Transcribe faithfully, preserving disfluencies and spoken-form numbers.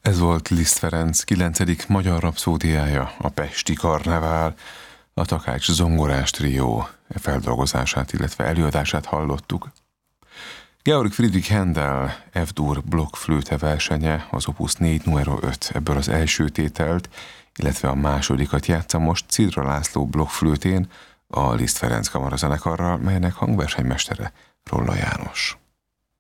Ez volt Liszt Ferenc kilencedik magyar rapszódiája, a Pesti Karnevál, a Takács zongorás trió feldolgozását, illetve előadását hallottuk. Georg Friedrich Händel F-dur blokkflőte versenye, az Opus négy numero öt, ebből az első tételt, illetve a másodikat játsza most Cidra László blokkflőtén, a Liszt Ferenc kamarazenekarral, melynek hangversenymestere Rolla János.